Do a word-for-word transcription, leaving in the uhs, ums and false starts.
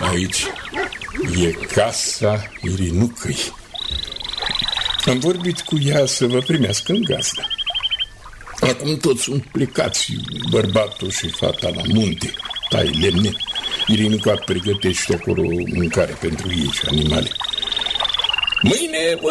Aici e casa Irinucăi. Am vorbit cu ea să vă primească în gazdă. Acum toți sunt plecați, bărbatul și fata la munte, tai lemne. Irinuca pregătește acolo mâncare pentru ei și animale. Mâine